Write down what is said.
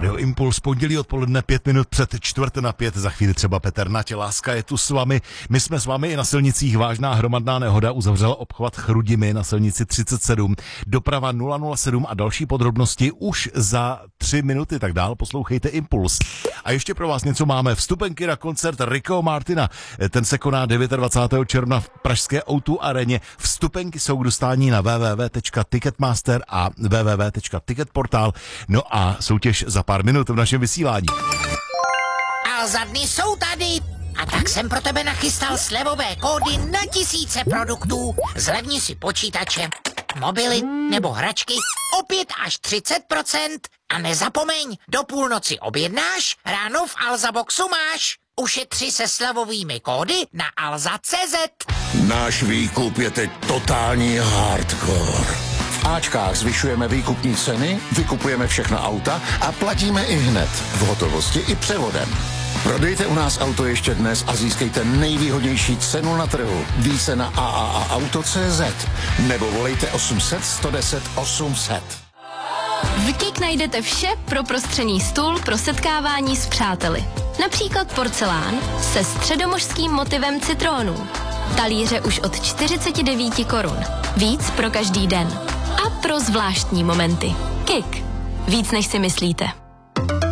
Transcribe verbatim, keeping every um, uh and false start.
Radio Impuls, pondělí odpoledne pět minut před čtvrt na pět, za chvíli třeba Petr Natě, Láska je tu s vámi. My jsme s vámi i na silnicích. Vážná hromadná nehoda uzavřela obchvat Chrudimi na silnici třicet sedm. Doprava nula nula sedm a další podrobnosti už za tři minuty, tak dál poslouchejte Impuls. A ještě pro vás něco máme. Vstupenky na koncert Rickyho Martina. Ten se koná dvacátého devátého června v pražské ó dva aréně. Vstupenky jsou k dostání na w w w tečka ticketmaster a w w w tečka ticketportal. No a soutěž za pár minut v našem vysílání. Alza dny jsou tady. A tak jsem pro tebe nachystal slevové kódy na tisíce produktů. Zlevni si počítače, mobily nebo hračky o pět až třicet procent. A nezapomeň, do půlnoci objednáš, ráno v Alza Boxu máš. Ušetři se slevovými kódy na alza tečka cé zet. Náš výkup je teď totální hardcore. V Ačkách zvyšujeme výkupní ceny, vykupujeme všechna auta a platíme i hned, v hotovosti i převodem. Prodejte u nás auto ještě dnes a získejte nejvýhodnější cenu na trhu. Více na a a a auto tečka cé zet nebo volejte osm set, sto deset, osm set. V Kik najdete vše pro prostřený stůl pro setkávání s přáteli. Například porcelán se středomořským motivem citrónů. Talíře už od čtyřicet devět korun. Víc pro každý den. A pro zvláštní momenty. Kik. Víc než si myslíte.